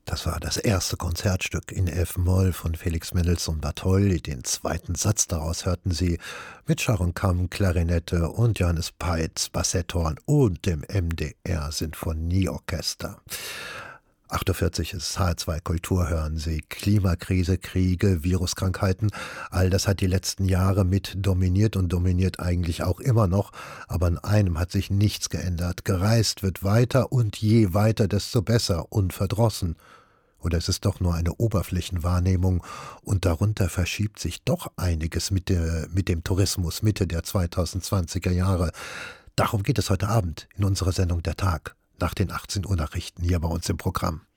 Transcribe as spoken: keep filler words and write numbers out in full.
Das war das erste Konzertstück in F-Moll von Felix Mendelssohn Bartholdy. Den zweiten Satz daraus hörten Sie mit Sharon Kamm, Klarinette und Johannes Peitz, Bassetthorn und dem M D R-Sinfonieorchester. acht Uhr vierzig ist H R zwei Kultur, hören Sie. Klimakrise, Kriege, Viruskrankheiten, all das hat die letzten Jahre mit dominiert und dominiert eigentlich auch immer noch. Aber an einem hat sich nichts geändert. Gereist wird weiter und je weiter, desto besser, unverdrossen. Oder ist es doch nur eine Oberflächenwahrnehmung und darunter verschiebt sich doch einiges mit, der, mit dem Tourismus Mitte der zweitausendzwanziger Jahre. Darum geht es heute Abend in unserer Sendung Der Tag nach den achtzehn Uhr Nachrichten hier bei uns im Programm.